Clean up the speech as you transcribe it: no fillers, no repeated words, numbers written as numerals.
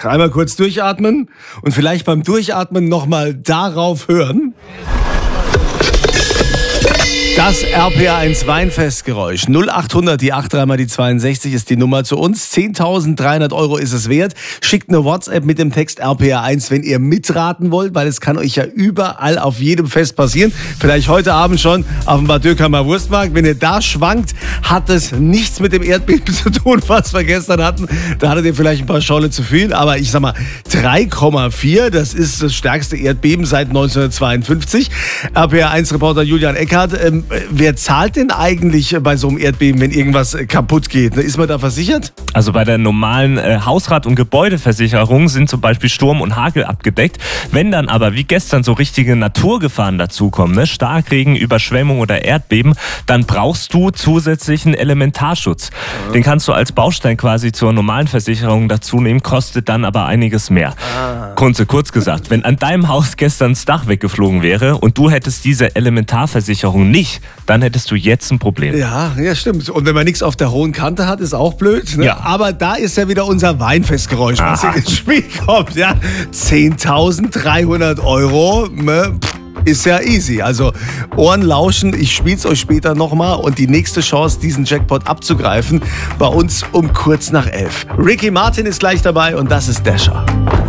Einmal kurz durchatmen und vielleicht beim Durchatmen nochmal darauf hören. Das RPA1 Weinfestgeräusch. 0800, die 83 mal die 62 ist die Nummer zu uns. 10.300 € ist es wert. Schickt eine WhatsApp mit dem Text RPA1, wenn ihr mitraten wollt, weil es kann euch ja überall auf jedem Fest passieren. Vielleicht heute Abend schon auf dem Bad Dürkheim Wurstmarkt. Wenn ihr da schwankt, hat es nichts mit dem Erdbeben zu tun, was wir gestern hatten. Da hattet ihr vielleicht ein paar Scholle zu viel. Aber ich sag mal, 3,4, das ist das stärkste Erdbeben seit 1952. RPA1-Reporter Julian Eckhardt. Wer zahlt denn eigentlich bei so einem Erdbeben, wenn irgendwas kaputt geht? Ist man da versichert? Also bei der normalen Hausrat- und Gebäudeversicherung sind zum Beispiel Sturm und Hagel abgedeckt. Wenn dann aber wie gestern so richtige Naturgefahren dazukommen, ne? Starkregen, Überschwemmung oder Erdbeben, dann brauchst du zusätzlichen Elementarschutz. Ja. Den kannst du als Baustein quasi zur normalen Versicherung dazu nehmen, kostet dann aber einiges mehr. Kurz gesagt, wenn an deinem Haus gestern das Dach weggeflogen wäre und du hättest diese Elementarversicherung nicht, dann hättest du jetzt ein Problem. Ja, stimmt. Und wenn man nichts auf der hohen Kante hat, ist auch blöd. Ne? Ja. Aber da ist ja wieder unser Weinfestgeräusch, was hier ins Spiel kommt. Ja? 10.300 €. Ne? Ist ja easy. Also Ohren lauschen, ich spiel's euch später nochmal und die nächste Chance, diesen Jackpot abzugreifen, bei uns um kurz nach 11. Ricky Martin ist gleich dabei und das ist Dasher.